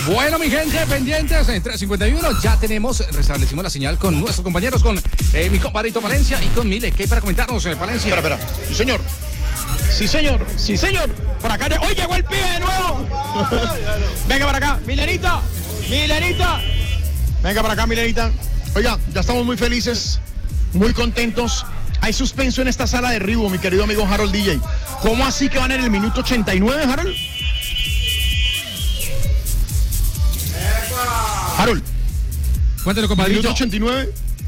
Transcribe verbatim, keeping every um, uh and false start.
Bueno, mi gente, pendientes, en tres cincuenta y uno ya tenemos, restablecimos la señal con nuestros compañeros, con eh, mi compadrito Valencia y con Mile. ¿Qué hay para comentarnos, eh, Valencia? Espera, espera. Sí, señor. Sí, señor. Sí, señor. Por acá. ¡Oye, llegó el pibe de nuevo! Venga para acá, Milenita. Milenita. Venga para acá, Milenita. Oiga, ya estamos muy felices, muy contentos. Hay suspenso en esta sala de Ribo, mi querido amigo Harold D J. ¿Cómo así que van en el minuto ochenta y nueve, Harold? Harold. Cuéntelo, compadrito. Minuto ochenta y nueve.